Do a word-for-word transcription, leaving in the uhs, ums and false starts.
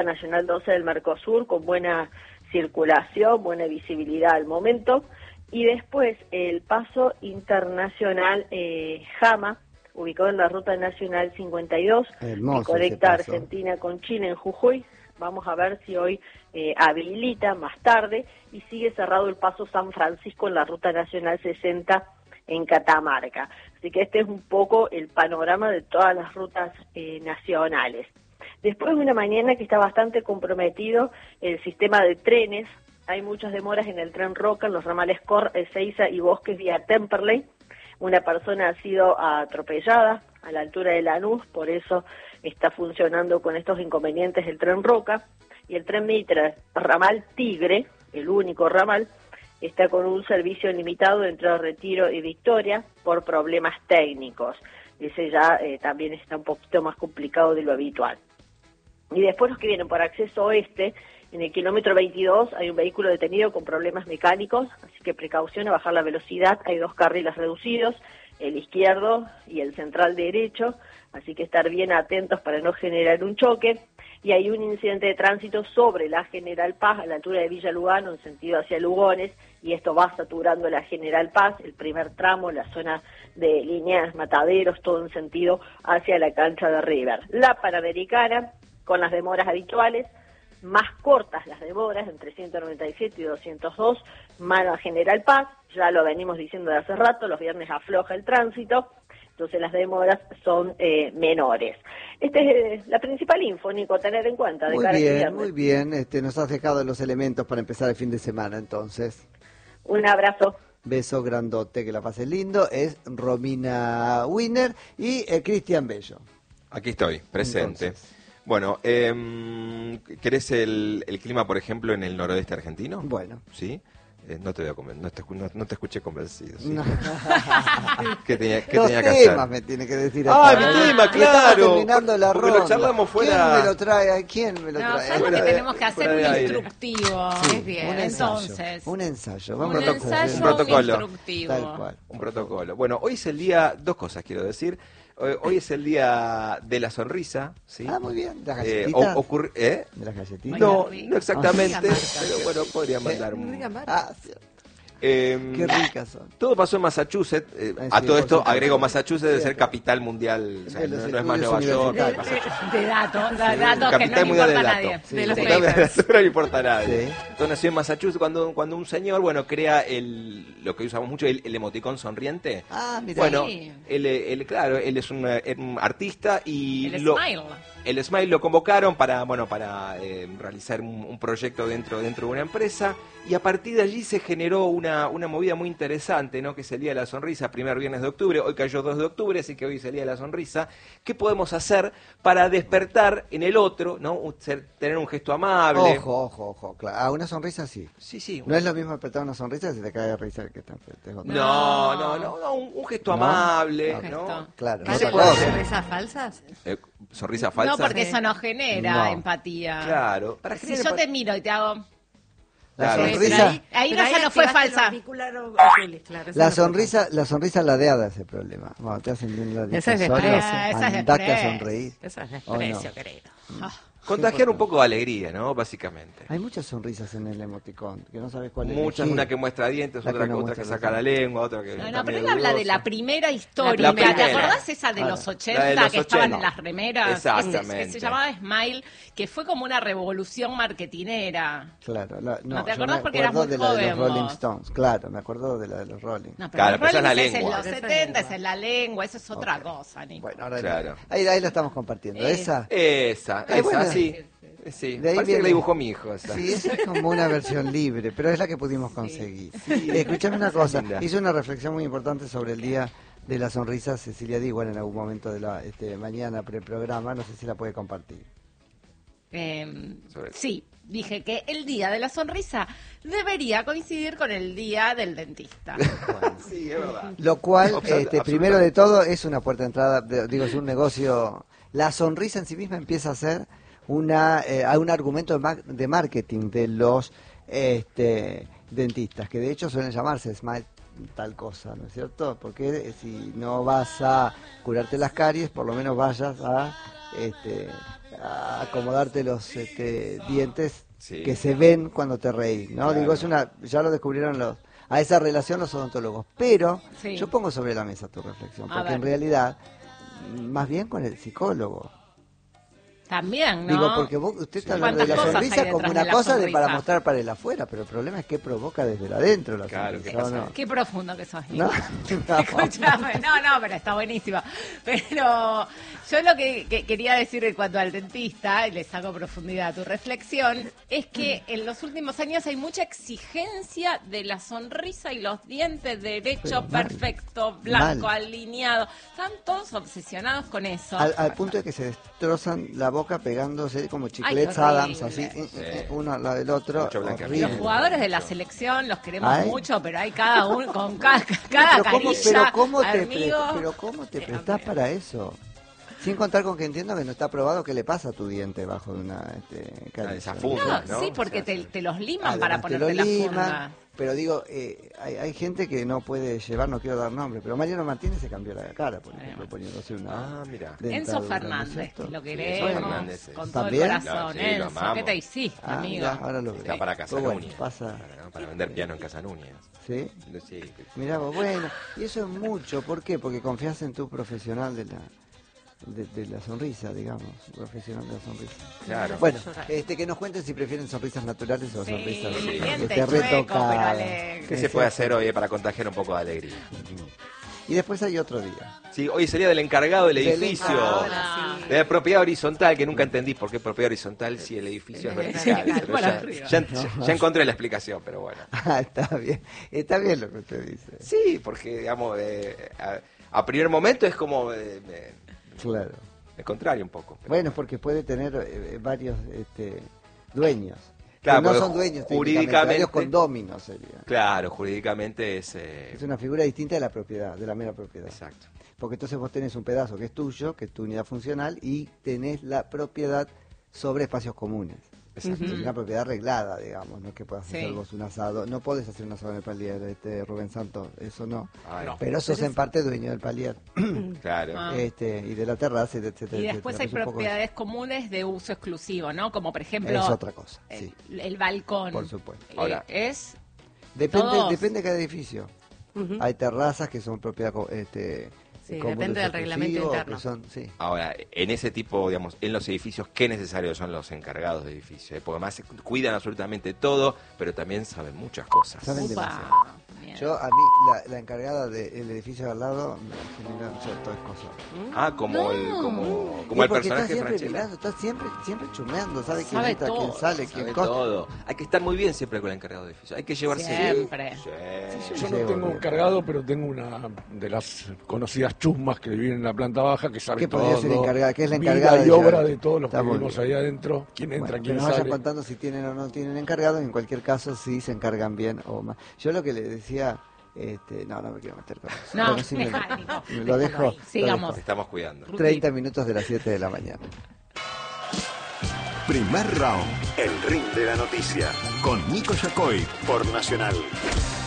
Nacional doce del Mercosur con buena circulación, buena visibilidad al momento, y después el paso internacional eh, Jama, ubicado en la Ruta Nacional cincuenta y dos, Hermoso, que conecta Argentina con Chile en Jujuy. Vamos a ver si hoy eh, habilita más tarde, y sigue cerrado el paso San Francisco en la Ruta Nacional sesenta en Catamarca. Así que este es un poco el panorama de todas las rutas eh, nacionales. Después de una mañana que está bastante comprometido el sistema de trenes, hay muchas demoras en el tren Roca, en los ramales Cor, Ezeiza y Bosques vía Temperley. Una persona ha sido atropellada a la altura de Lanús, por eso está funcionando con estos inconvenientes el tren Roca. Y el tren Mitre, ramal Tigre, el único ramal, está con un servicio limitado entre Retiro y Victoria por problemas técnicos. Ese ya eh, también está un poquito más complicado de lo habitual. Y después los que vienen por acceso oeste, en el kilómetro veintidós hay un vehículo detenido con problemas mecánicos, así que precaución a bajar la velocidad. Hay dos carriles reducidos, el izquierdo y el central derecho, así que estar bien atentos para no generar un choque. Y hay un incidente de tránsito sobre la General Paz, a la altura de Villa Lugano, en sentido hacia Lugones, y esto va saturando la General Paz, el primer tramo, la zona de Líneas, Mataderos, todo en sentido hacia la cancha de River. La Panamericana, con las demoras habituales, más cortas las demoras, entre ciento noventa y siete y doscientos dos, mano a General Paz, ya lo venimos diciendo de hace rato, los viernes afloja el tránsito, entonces las demoras son eh, menores. Esta es eh, la principal info, Nico, a tener en cuenta. De muy cara bien, a este muy bien, este, nos has dejado los elementos para empezar el fin de semana, entonces. Un abrazo. Beso grandote, que la pases lindo. Es Romina Wiener y eh, Cristian Bello. Aquí estoy, presente. Entonces. Bueno, eh, ¿querés el, el clima, por ejemplo, en el noroeste argentino? Bueno. ¿Sí? Eh, no te voy a conven- no, te, no, no te escuché convencido. ¿Sí? No. ¿Qué tenía, qué Los tenía que temas hacer? me tiene que decir. ¡Ah, acá, mi ¿eh? tema, Estamos claro! terminando la Porque ronda. lo charlamos fuera... ¿Quién me lo trae? ¿Quién me lo No, trae? ¿sabes lo que Fuera de- tenemos que hacer? fuera de Un aire. instructivo. Sí, Es bien. un ensayo, Entonces, un ensayo. un Vamos a ensayo, un protocolo. instructivo. Tal cual. Un protocolo. Bueno, hoy es el día... Dos cosas quiero decir. Hoy, hoy es el día de la sonrisa, ¿sí? Ah, muy bien. ¿Las Eh, galletitas? o- ocurre- ¿eh? ¿De las galletitas? No, rica. no exactamente, Ah, sí. pero bueno, podría mandar un... Ah, sí. Eh, Qué ricas son. Todo pasó en Massachusetts. eh, Ah, a sí, todo por esto supuesto. agrego Massachusetts debe Sí, ser sí. capital mundial. O sea, De no, los no es más Nueva estudios York. universitarios. De datos, de datos que no Capital le mundial importa a del nadie. dato. Sí. De los Sí. papers. No le importa a nadie. Sí. Entonces nació en Massachusetts cuando, cuando un señor, bueno, crea el, lo que usamos mucho, el, el emoticón sonriente. Ah, mira. Bueno, Sí. él, él, claro, él es un, eh, un artista y El lo, smile. el Smile lo convocaron para, bueno, para eh, realizar un, un proyecto dentro, dentro de una empresa, y a partir de allí se generó una, una movida muy interesante, ¿no? Que es el Día de la Sonrisa, primer viernes de octubre. Hoy cayó dos de octubre, así que hoy es el Día de la Sonrisa. ¿Qué podemos hacer para despertar en el otro, ¿no? Un- ser- tener un gesto amable? Ojo, ojo, ojo. Claro. Ah, una sonrisa sí. Sí, sí. No es lo mismo apretar una sonrisa que se te cae de risa el que está enfrente. Es otro. No, no, no, no, un, un gesto ¿No? amable, Un ¿no? gesto. Claro. ¿Qué no se otra puede cosa. hacer? ¿Sonrisas falsas? Eh, ¿Sonrisa falsa? No, porque eso no genera No. empatía. Claro. Para Si generar yo empa- te miro y te hago... La Claro. sonrisa, Pero ahí, ahí Pero no, ya no fue activaste falsa. el auricular o- ok, claro, eso la no fue sonrisa, la sonrisa ladeada es el problema. Bueno, te hacen bien la Esa es disuasoria, desprecio. Ah, esa es andate a desprecio. sonreír. falsa. Eso es ¿O no? desprecio, querido. Ah, Contagiar un poco de alegría, ¿no? Básicamente. Hay muchas sonrisas en el emoticón, que no sabes cuál es. Muchas, una que muestra dientes, La otra que que, no otra que muestra saca los la lengua, otra que... No, está no, pero él medio habla de dudosa. la primera historia. La primera. ¿Te acordás esa de Ah, los la de ochenta los que estaban ochenta. en las remeras? Exactamente. Que se, que se llamaba Smile, que fue como una revolución marketinera. Claro, la- no, ¿No te yo acordás? me Porque eras acuerdo muy de la de los joven, Rolling vos. Stones, claro, me acuerdo de la de los Rolling. No, pero Claro, los pero esa es la Rollins es en lengua. los Esa es setenta, lengua. esa es la lengua, eso es otra Ok. cosa, Nico. Bueno, ahora Claro. ahí, ahí la estamos compartiendo. Eh. Esa, Esa, Ay, esa, bueno. sí. Sí, De ahí parece que viene- la dibujó mi hijo esa. sí, esa es como una versión libre, pero es la que pudimos conseguir. Eh, escuchame una cosa, linda. hizo una reflexión muy importante sobre el Día de la Sonrisa Cecilia Diguan en algún momento de la este, mañana pre-programa, no sé si la puede compartir. Eh, Sobre- sí, dije que el día de la sonrisa debería coincidir con el día del dentista. Sí, es verdad. Lo cual, Absolut- este, primero de todo, es una puerta de entrada, de- digo, es un negocio. La sonrisa en sí misma empieza a ser una, eh, a un argumento de, ma- de marketing de los este, dentistas, que de hecho suelen llamarse Smile tal cosa, ¿no es cierto? Porque si no vas a curarte las caries, por lo menos vayas a, este, a acomodarte los este, dientes Sí. que se ven cuando te reís, ¿no? Claro. Digo, es una, ya lo descubrieron los, a esa relación los odontólogos, pero Sí. yo pongo sobre la mesa tu reflexión, A porque ver. en realidad, más bien con el psicólogo. También, ¿no? Digo, porque vos, usted está hablando de la ¿Cuántas cosas sonrisa hay como detrás una de la cosa de para sonrisa? mostrar para el afuera, pero el problema es que provoca desde el adentro la Claro, sonrisa, ¿qué ¿o pasa? no? Qué profundo que sos, No, Nico. no. Escúchame, no, no, pero está buenísimo. Pero yo lo que, que quería decir en cuanto al dentista, y le saco profundidad a tu reflexión, es que en los últimos años hay mucha exigencia de la sonrisa y los dientes derechos, Pero mal, perfecto, blanco, mal. alineado. Están todos obsesionados con eso. Al, al punto de que se destrozan la boca pegándose como Ay, chiclets qué Adams, horrible. así, eh, Sí. eh, uno al lado del otro. Mucho blanqueamiento. Los Horrible. jugadores de la selección los queremos Ay. mucho, pero hay cada uno con cada, cada pero cómo, carilla, pero cómo te, pre- amigo. pero cómo te Eh, prestás amigo. para eso. Sin contar con que entiendo que no está probado qué le pasa a tu diente bajo de una este, carilla. esa funda. No, ¿no? sí, porque O sea, te, te los liman Además, para te ponerte lo la liman, funda. pero digo, eh, hay, hay gente que no puede llevar, no quiero dar nombre, pero Mariano Martínez se cambió la cara, por ejemplo, poniéndose una Ah, mira. dentadura, Enzo ¿no es Fernández, cierto? que lo Enzo queremos Fernández, sí. con todo el ¿También? corazón. Claro, sí, lo Enzo, amamos. ¿qué te hiciste, Ah, amigo? mirá, ahora lo veo. Está para Pero Casa bueno, Núñez. pasa, Para, para vender piano en Casa Núñez. ¿sí? Sí. Mirá vos, bueno, y eso es mucho, ¿por qué? Porque confías en tu profesional de la de, de la sonrisa, digamos, profesional de la sonrisa. Claro. Bueno, este que nos cuenten si prefieren sonrisas naturales o Sí, sonrisas el este, diente este, chueco, pero retocadas. alegre. ¿Qué se puede hacer hoy eh, para contagiar un poco de alegría? Y después hay otro día. Sí, hoy sería del encargado del Del edificio. encargado, sí. De la propiedad horizontal, que nunca entendí por qué propiedad horizontal si el edificio es vertical. vertical, Pero para ya, arriba. ya- ya- ya encontré la explicación, pero bueno. Ah, está bien, está bien lo que usted dice. Sí, porque, digamos, eh, a, a primer momento es como eh, me- Claro. el contrario un poco. pero- Bueno, porque puede tener eh, varios este, dueños. Claro, Que no porque son dueños jurídicamente- técnicamente, varios condóminos sería. Claro, jurídicamente es... eh, Es una figura distinta de la propiedad, de la mera propiedad. Exacto. Porque entonces vos tenés un pedazo que es tuyo, que es tu unidad funcional, y tenés la propiedad sobre espacios comunes. Exacto. Es una propiedad arreglada, digamos, no es que puedas Sí. hacer vos un asado. No podés hacer un asado en el palier, este, Rubén Santos, eso no. Ah, no. Pero sos en parte dueño del palier, Claro. Ah. este, y de la terraza, y de etcétera. Y después etcétera. hay Es un poco propiedades comunes de uso exclusivo, ¿no? Como por ejemplo Es otra cosa, el, sí. el balcón. Por supuesto. Eh, Ahora- es Depende, Todos. depende de cada edificio. Ujú. Hay terrazas que son propiedad co- este, Sí, comunes depende del reglamento exclusivos, interno. que son- sí. Ahora, en ese tipo, digamos, en los edificios, qué necesarios son los encargados de edificios, ¿eh? Porque además se cuidan absolutamente todo, pero también saben muchas cosas. Saben Upa, demasiado. bien. Yo, a mí, la, la encargada del edificio de al lado me genera cierto escosor. Ah, como el, como, como Y el porque personaje está siempre Franchella. mirando, está siempre, siempre chumeando, sabe quién Sabe entra, quién todo, sale, Sabe quién cosa. todo. Hay que estar muy bien siempre con el encargado de edificio. Hay que llevarse bien. Siempre. Sí. Yo Sí, no tengo boludo. encargado, pero tengo una de las conocidas chusmas que viven en la planta baja que sabe ¿Qué todo. podría ser encargada? ¿Qué es la vida encargada y de obra llevar? de todos los Está que muy vivimos bien. ahí adentro. Quién entra, Bueno, que quién nos vayan sale. contando si tienen o no tienen encargado, en cualquier caso si se encargan bien o mal. Yo lo que le decía, este, no, no me quiero meter con eso. No, Bueno, sí me- dejá, Nico, me lo déjalo dejo. ahí. lo Sigamos. dejo. Te estamos cuidando. treinta minutos de las siete de la mañana. Primer round. El ring de la noticia. Con Nico Yacoy por Nacional.